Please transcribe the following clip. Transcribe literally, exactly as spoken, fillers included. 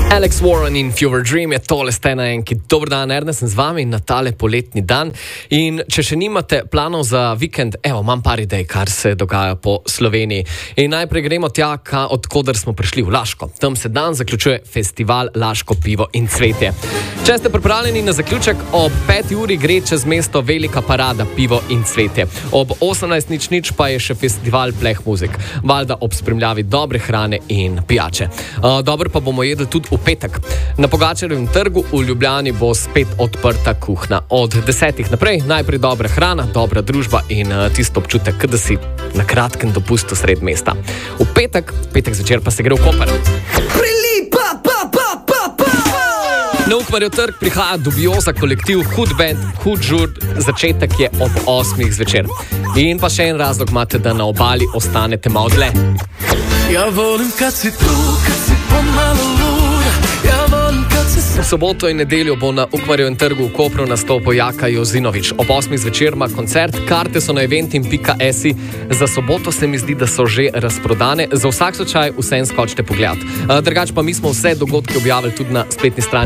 Alex Warren in Fever Dream je tole ste na enki. Dober dan, Ernest, sem z vami na tale poletni dan. In če še nimate planov za vikend, evo, imam par idej, kar se dogaja po Sloveniji. In najprej gremo tja, od koder smo prišli, v Laško. Tam se dan zaključuje festival Laško pivo in cvetje. Če ste pripravljeni na zaključek, ob peti uri gre čez mesto velika parada pivo in cvetje. Ob osemnajst nič nič pa je še festival Pleh muzik. Valjda ob spremljavi dobre hrane in pijače. Uh, dobro pa bomo jedli tudi v petek. Na Pogačarjevem trgu v Ljubljani bo spet odprta kuhna. Od desetih naprej najprej dobra hrana, dobra družba in uh, tisto občutek, da si na kratkem dopustu sred mesta. V petek, petek zvečer pa se gre v Koper. Prilipa, pa, pa, pa, pa. Na Ukmarjev trg prihaja dubioza kolektiv Hud band, Hud žur, začetek je ob osmih zvečer. In pa še en razlog imate, da na obali ostanete malo dlje. Ja volim kad si tu, kad si pomalo luda. Ja volim kad si... V soboto in nedeljo bo na Ukmarjevem trgu v Kopru nastopil Jaka Jozinovič. Ob osmih zvečer ima koncert, karte so na eventim pika si. Za soboto se mi zdi, da so že razprodane. Za vsak slučaj vse skočite pogledat. Drugač pa mi smo vse dogodke objavili tudi na spletni strani